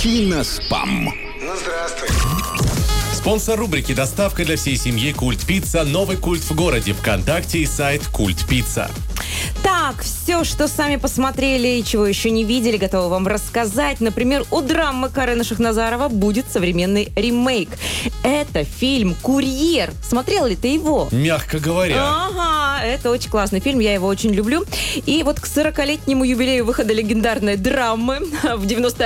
Киноспам. Ну, здравствуй. Спонсор рубрики «Доставка для всей семьи Культ Пицца». Новый культ в городе. ВКонтакте и сайт Культ Пицца. Так, все, что сами посмотрели и чего еще не видели, готовы вам рассказать. Например, у драмы Карена Шахназарова будет современный ремейк. Это фильм «Курьер». Смотрел ли ты его? Мягко говоря. Ага, это очень классный фильм, я его очень люблю. И вот к 40-летнему юбилею выхода легендарной драмы в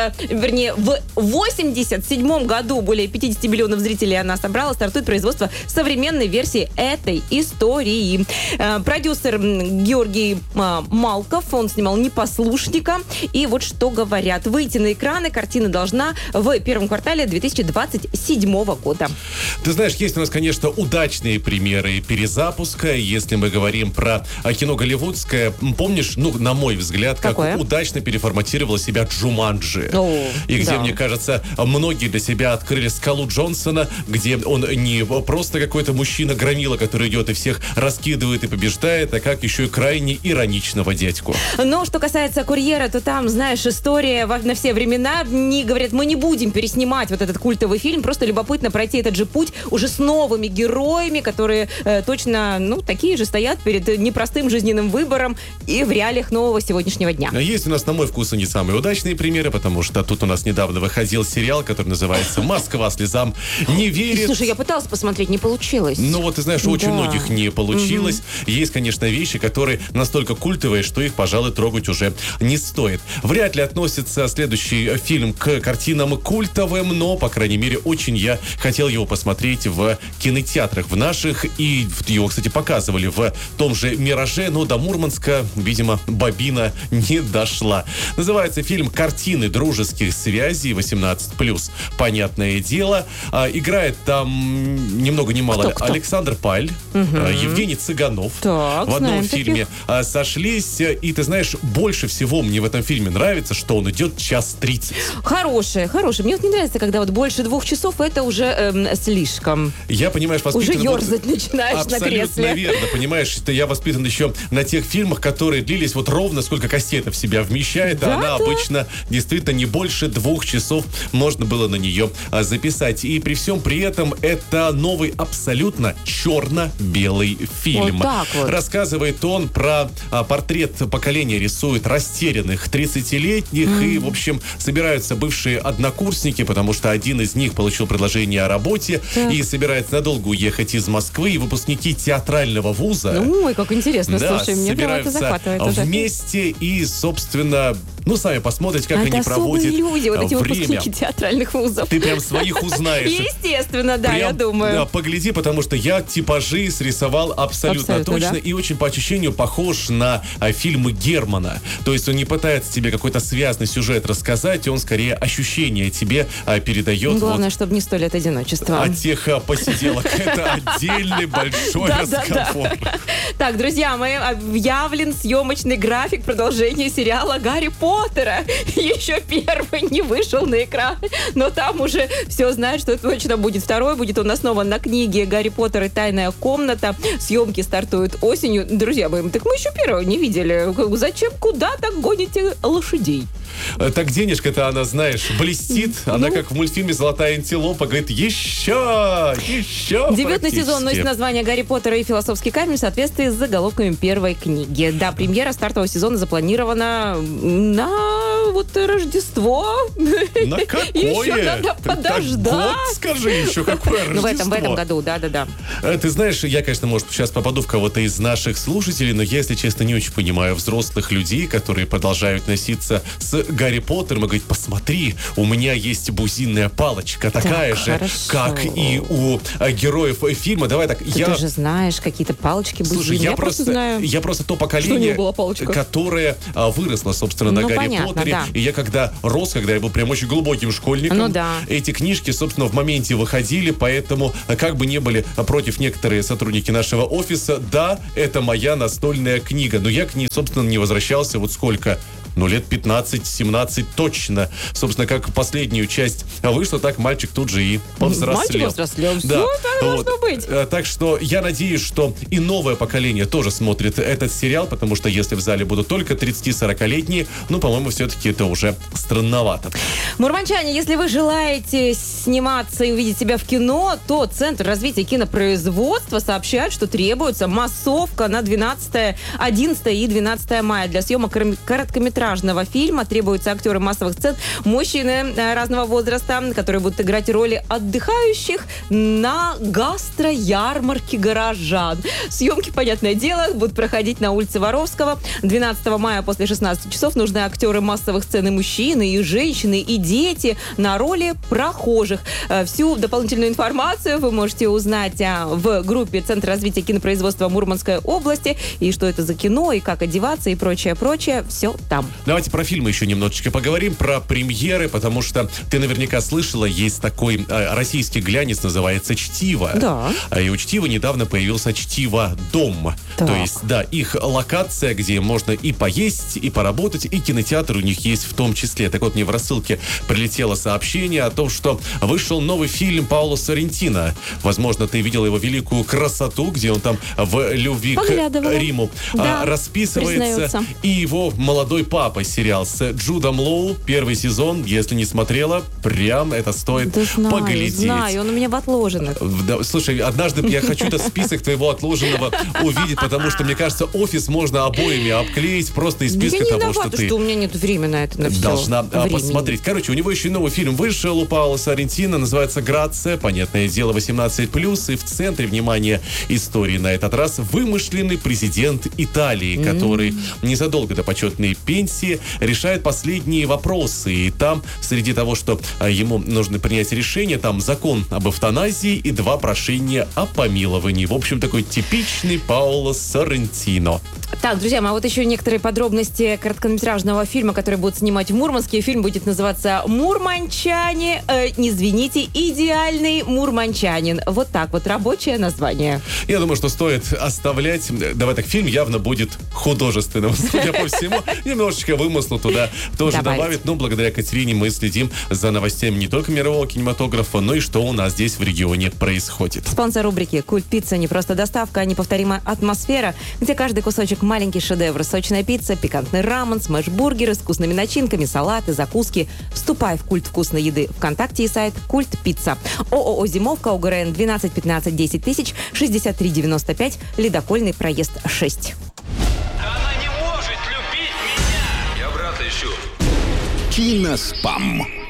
87 году более 50 миллионов зрителей она собрала, стартует производство современной версии этой истории. Продюсер Георгий Малков, он снимал «Непослушника». И вот что говорят. Выйти на экраны картина должна в первом квартале 2027 года. Ты знаешь, есть у нас, конечно, удачные примеры перезапуска. Если мы говорим про кино голливудское, помнишь, на мой взгляд, как удачно переформатировала себя Джуманджи. И где, мне кажется, многие для себя открыли «Скалу Джонсона», где он не просто какой-то мужчина-громила, который идет и всех раскидывает и побеждает, а как еще и крайне ироничного дядьку. Но что касается «Курьера», то там, знаешь, история на все времена. Говорят, мы не будем переснимать вот этот культовый фильм, просто любопытно пройти этот же путь уже с новыми героями, которые точно, такие же стоят перед непростым жизненным выбором и в реалиях нового сегодняшнего дня. Есть у нас, на мой вкус, и не самые удачные примеры, потому что тут у нас недавно выходил сериал, который называется «Москва слезам не верит». Слушай, я пыталась посмотреть, не получилось. Ты знаешь, очень многих не получилось. Есть, конечно, вещи, которые настолько культовые, что их, пожалуй, трогать уже не стоит. Вряд ли относится следующий фильм к картинам культовым, но, по крайней мере, очень я хотел его посмотреть в кинотеатрах в наших. И его, кстати, показывали в том же «Мираже», но до Мурманска, видимо, бобина не дошла. Называется фильм «Картины дружеских связей 18+». Понятное дело. Играет там ни много ни мало Кто? Александр Паль, Евгений Цыганов. Так, в одном фильме сошлись. И ты знаешь, больше всего мне в этом фильме нравится, что он идет 1:30. Хороший. Мне не нравится, когда больше 2 часов, это уже слишком. Я, понимаешь, воспитан... Уже ерзать начинаешь на кресле. Абсолютно верно. Понимаешь, что я воспитан еще на тех фильмах, которые длились ровно сколько кассета в себя вмещает, а она обычно действительно не больше 2 часов можно было на нее записать. И при всем при этом это новый абсолютно черно-белый фильм. Вот так вот. Рассказывает он про портрет поколения, рисует растерянных 30-летних, и, в общем, собираются бывшие однокурсники, потому что один из них получил предложение о работе и собирается надолго уехать из Москвы, и выпускники театрального вуза... Ой, как интересно, слушай, мне это захватывает. Вместе и, собственно... сами посмотрите, как они проводят люди, вот эти время. Выпускники театральных вузов. Ты прям своих узнаешь. Естественно, да, я думаю. Погляди, потому что я типажи срисовал абсолютно точно, да? И очень по ощущению похож на фильмы Германа. То есть он не пытается тебе какой-то связанный сюжет рассказать, он скорее ощущение тебе передает. Главное, чтобы не 100 лет одиночества. От тех посиделок. Это отдельный большой разговор. Так, друзья мои, объявлен съемочный график продолжения сериала «Гарри Поттера». Еще первый не вышел на экран, но там уже все знают, что точно будет второй. Будет он основан на книге «Гарри Поттер и тайная комната». Съемки стартуют осенью. Друзья мои, так мы еще первого не видели. Зачем, куда так гоните лошадей? Так денежка-то она, знаешь, блестит. Она как в мультфильме «Золотая антилопа» говорит: еще. 9-й сезон носит название «Гарри Поттер и философский камень» в соответствии с заголовками первой книги. Да, премьера стартового сезона запланирована на Рождество. На какое? Еще надо подождать. Год, скажи еще, какое Рождество? В этом году, да. Ты знаешь, я, конечно, может, сейчас попаду в кого-то из наших слушателей, но я, если честно, не очень понимаю взрослых людей, которые продолжают носиться с Гарри Поттером и говорить: посмотри, у меня есть бузинная палочка, такая же, как и у героев фильма. Давай так. Ты же знаешь какие-то палочки бузины. Слушай, я просто знаю. Я просто то поколение, которое выросло, собственно, на Гарри Поттере. Да. И я когда рос, когда я был прям очень глубоким школьником, эти книжки, собственно, в моменте выходили, поэтому, как бы не были против некоторые сотрудники нашего офиса, да, это моя настольная книга. Но я к ней, собственно, не возвращался сколько? лет 15-17 точно. Собственно, как последнюю часть вышла, так мальчик тут же и повзрослел. Мальчик повзрослел, все, да. так должно быть. Так что я надеюсь, что и новое поколение тоже смотрит этот сериал, потому что если в зале будут только 30-40-летние, по-моему, все-таки это уже странновато. Мурманчане, если вы желаете сниматься и увидеть себя в кино, то Центр развития кинопроизводства сообщает, что требуется массовка на 11 и 12 мая. Для съемок короткометражного фильма требуются актеры массовых сцен, мужчины разного возраста, которые будут играть роли отдыхающих на гастроярмарке горожан. Съемки, понятное дело, будут проходить на улице Воровского. 12 мая после 16 часов нужны актеры массовых сцен и мужчины, и женщины, и дети на роли прохожих. Всю дополнительную информацию вы можете узнать в группе Центра развития кинопроизводства Мурманской области. И что это за кино, и как одеваться, и прочее. Все там. Давайте про фильмы еще немножечко поговорим, про премьеры, потому что ты наверняка слышала, есть такой российский глянец, называется «Чтиво». Да. И у «Чтива» недавно появился «Чтиво-дом». Так. То есть, да, их локация, где можно и поесть, и поработать, и кинотеатр у них есть в том числе. Так вот, мне в рассылке прилетело сообщение о том, что вышел новый фильм Паоло Соррентино. Возможно, ты видела его великую красоту, где он там в любви к Риму расписывается. Признается. И его молодой папа сериал с Джудом Лоу. Первый сезон, если не смотрела, прям это стоит поглядеть. Знаю, он у меня в отложенных. Да, слушай, однажды я хочу этот список твоего отложенного увидеть, потому что, мне кажется, офис можно обоими обклеить просто из списка того, что ты... что у меня нет времени на это, на все. Должна посмотреть. Короче, у него еще новый фильм вышел у Паоло Соррентино, называется «Грация». Понятное дело, 18+, и в центре внимания истории на этот раз вымышленный президент Италии, который незадолго до почетной пенсии решает последние вопросы. И там, среди того, что ему нужно принять решение, там закон об эвтаназии и 2 прошения о помиловании. В общем, такой типичный Паоло Соррентино. Так, друзья мои, а вот еще некоторые подробности короткометражного фильма, который будут снимать в Мурманске. Фильм будет называться «Мурманчане». Извините, «Идеальный мурманчанин». Вот так вот, рабочее название. Я думаю, что стоит оставлять. Давай так, фильм явно будет художественным, судя по всему. Немножечко вымысла туда тоже добавить. Но благодаря Катерине мы следим за новостями не только мирового кинематографа, но и что у нас здесь в регионе происходит. Спонсор рубрики «Культ пицца» не просто доставка, а неповторимая атмосфера, где каждый кусочек маленький шедевр. Сочная пицца, пикантный рамен, смэш-бургеры с вкусными начинками, салаты, закуски. Вступай в культ вкусной еды. ВКонтакте и сайт «Культ пицца». ООО «Зимовка», ОГРН 12 15 10 тысяч, 63 95, Ледокольный проезд 6. Она не может любить меня! Я брата ищу. Киноспам.